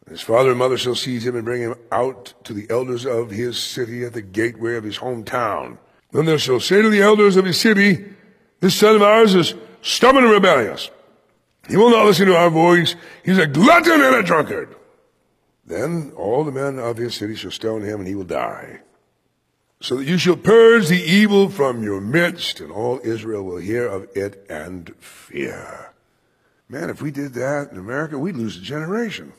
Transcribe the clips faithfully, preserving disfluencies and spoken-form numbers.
His father and mother shall seize him and bring him out to the elders of his city at the gateway of his hometown. Then they shall say to the elders of his city, this son of ours is stubborn and rebellious. He will not listen to our voice. He's a glutton and a drunkard. Then all the men of his city shall stone him, and he will die. So that you shall purge the evil from your midst, and all Israel will hear of it and fear. Man, if we did that in America, we'd lose a generation.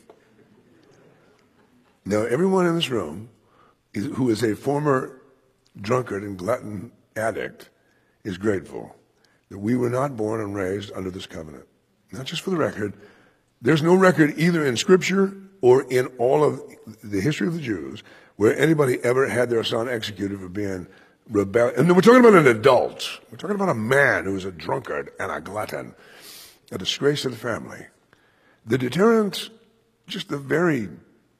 Now, everyone in this room is, who is a former drunkard and glutton addict is grateful that we were not born and raised under this covenant. Not just for the record. There's no record either in Scripture or in all of the history of the Jews where anybody ever had their son executed for being rebellious. And we're talking about an adult. We're talking about a man who is a drunkard and a glutton, a disgrace to the family. The deterrent, just the very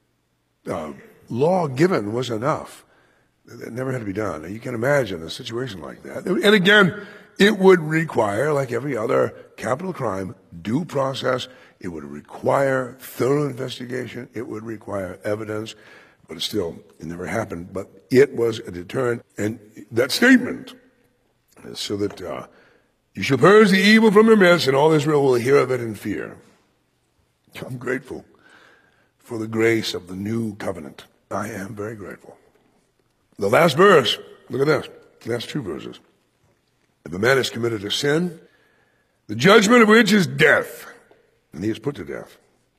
uh, law given was enough. It never had to be done. You can imagine a situation like that. And again, it would require, like every other capital crime, due process. It would require thorough investigation. It would require evidence. But it still, it never happened. But it was a deterrent. And that statement is so that uh, you shall purge the evil from your midst, and all Israel will hear of it in fear. I'm grateful for the grace of the new covenant. I am very grateful. The last verse, look at this, last two verses. If a man has committed a sin, the judgment of which is death, and he is put to death,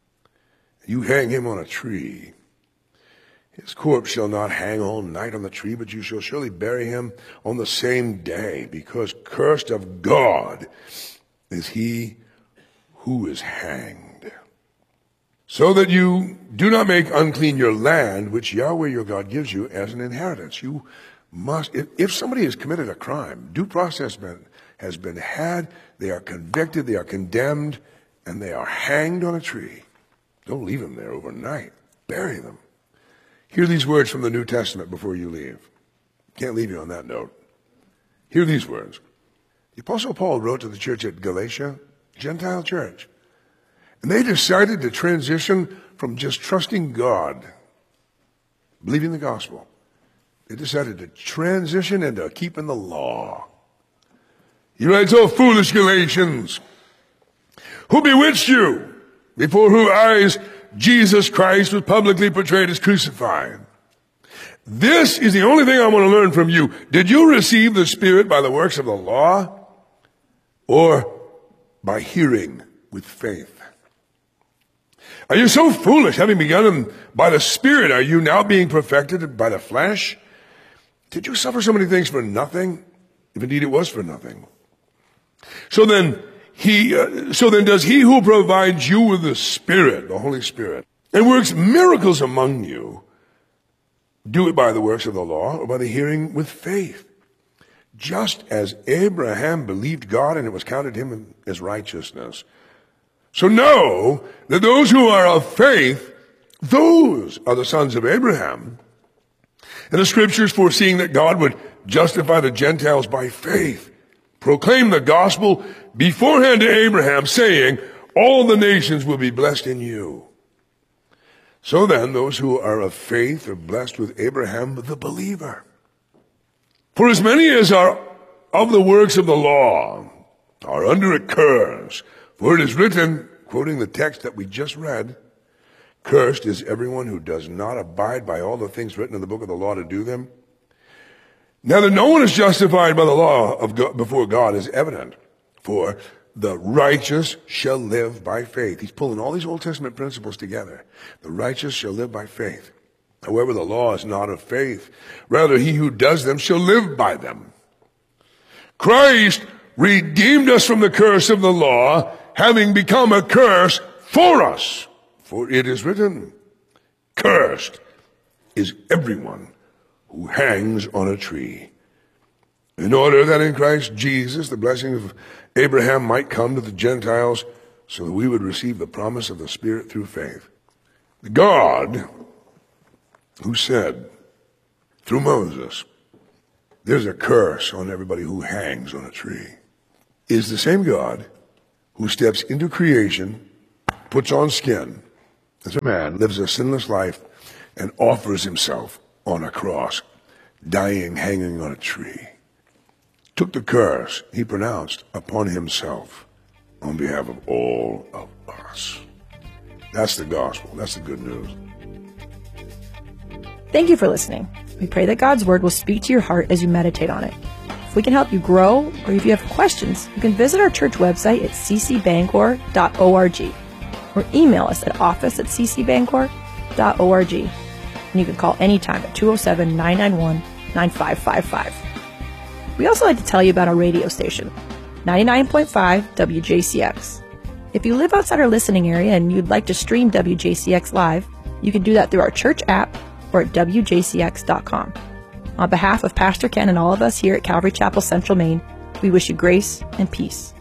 you hang him on a tree. His corpse shall not hang all night on the tree, but you shall surely bury him on the same day, because cursed of God is he who is hanged. So that you do not make unclean your land, which Yahweh your God gives you as an inheritance. You must, if, if somebody has committed a crime, due process been, has been had, they are convicted, they are condemned, and they are hanged on a tree. Don't leave them there overnight. Bury them. Hear these words from the New Testament before you leave. Can't leave you on that note. Hear these words. The Apostle Paul wrote to the church at Galatia, Gentile church. And they decided to transition from just trusting God, believing the gospel. They decided to transition into keeping the law. He writes, "O foolish Galatians, who bewitched you, before whose eyes Jesus Christ was publicly portrayed as crucified? This is the only thing I want to learn from you. Did you receive the Spirit by the works of the law, or by hearing with faith? Are you so foolish, having begun by the Spirit, are you now being perfected by the flesh? Did you suffer so many things for nothing? If indeed it was for nothing. So then, he, uh, so then does he who provides you with the Spirit, the Holy Spirit, and works miracles among you, do it by the works of the law or by the hearing with faith? Just as Abraham believed God and it was counted him as righteousness. So know that those who are of faith, those are the sons of Abraham. And the scriptures, foreseeing that God would justify the Gentiles by faith, proclaim the gospel beforehand to Abraham, saying, all the nations will be blessed in you. So then, those who are of faith are blessed with Abraham, the believer. For as many as are of the works of the law are under a curse. For it is written, quoting the text that we just read, cursed is everyone who does not abide by all the things written in the book of the law to do them. Now that no one is justified by the law of God, before God is evident. For the righteous shall live by faith. He's pulling all these Old Testament principles together. The righteous shall live by faith. However, the law is not of faith. Rather, he who does them shall live by them. Christ redeemed us from the curse of the law, having become a curse for us. For it is written, cursed is everyone who hangs on a tree, in order that in Christ Jesus the blessing of Abraham might come to the Gentiles, so that we would receive the promise of the Spirit through faith. God, who said through Moses, there's a curse on everybody who hangs on a tree, is the same God who steps into creation, puts on skin, as a man, lives a sinless life and offers himself on a cross, dying, hanging on a tree, took the curse he pronounced upon himself on behalf of all of us. That's the gospel. That's the good news. Thank you for listening. We pray that God's Word will speak to your heart as you meditate on it. If we can help you grow, or if you have questions, you can visit our church website at c c bangor dot org or email us at office at c c bangor dot org. And you can call anytime at two oh seven, nine nine one, nine five five five. We also like to tell you about our radio station, ninety-nine point five W J C X. If you live outside our listening area and you'd like to stream W J C X live, you can do that through our church app or at w j c x dot com. On behalf of Pastor Ken and all of us here at Calvary Chapel Central Maine, we wish you grace and peace.